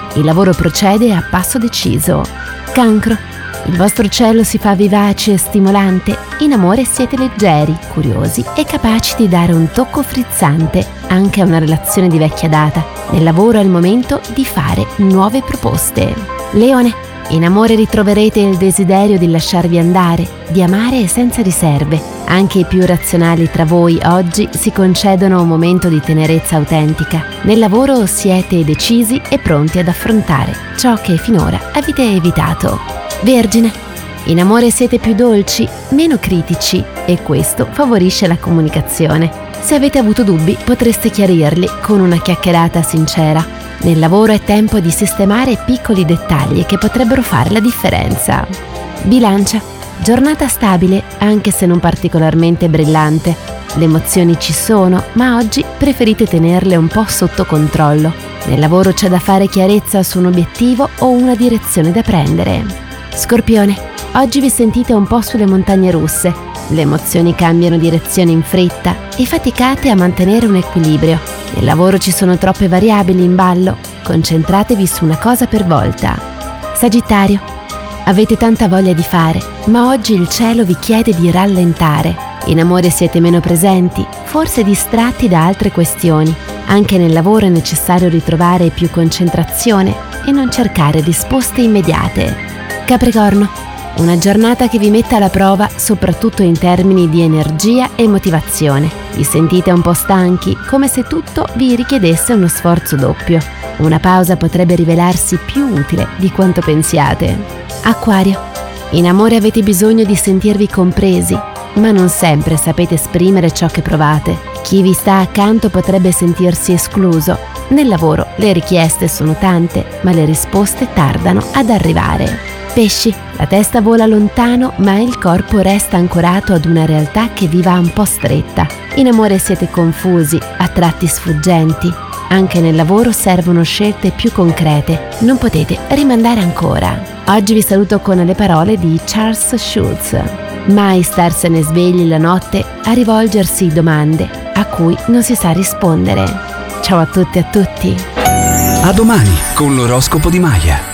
Il lavoro procede a passo deciso. Cancro. Il vostro cielo si fa vivace e stimolante. In amore siete leggeri, curiosi e capaci di dare un tocco frizzante anche a una relazione di vecchia data. Nel lavoro è il momento di fare nuove proposte. Leone. In amore ritroverete il desiderio di lasciarvi andare, di amare senza riserve. Anche i più razionali tra voi oggi si concedono un momento di tenerezza autentica. Nel lavoro siete decisi e pronti ad affrontare ciò che finora avete evitato. Vergine. In amore siete più dolci, meno critici e questo favorisce la comunicazione. Se avete avuto dubbi potreste chiarirli con una chiacchierata sincera. Nel lavoro è tempo di sistemare piccoli dettagli che potrebbero fare la differenza. Bilancia. Giornata stabile, anche se non particolarmente brillante. Le emozioni ci sono, ma oggi preferite tenerle un po' sotto controllo. Nel lavoro c'è da fare chiarezza su un obiettivo o una direzione da prendere. Scorpione. Oggi vi sentite un po' sulle montagne russe. Le emozioni cambiano direzione in fretta e faticate a mantenere un equilibrio. Nel lavoro ci sono troppe variabili in ballo. Concentratevi su una cosa per volta. Sagittario. Avete tanta voglia di fare, ma oggi il cielo vi chiede di rallentare. In amore siete meno presenti, forse distratti da altre questioni. Anche nel lavoro è necessario ritrovare più concentrazione e non cercare risposte immediate. Capricorno. Una giornata che vi mette alla prova soprattutto in termini di energia e motivazione. Vi sentite un po' stanchi, come se tutto vi richiedesse uno sforzo doppio. Una pausa potrebbe rivelarsi più utile di quanto pensiate. Acquario. In amore avete bisogno di sentirvi compresi, ma non sempre sapete esprimere ciò che provate. Chi vi sta accanto potrebbe sentirsi escluso. Nel lavoro le richieste sono tante, ma le risposte tardano ad arrivare. Pesci. La testa vola lontano, ma il corpo resta ancorato ad una realtà che vi va un po' stretta. In amore siete confusi, a tratti sfuggenti. Anche nel lavoro servono scelte più concrete. Non potete rimandare ancora. Oggi vi saluto con le parole di Charles Schulz. Mai starsene svegli la notte a rivolgersi domande a cui non si sa rispondere. Ciao a tutti e a tutti. A domani con l'oroscopo di Maya.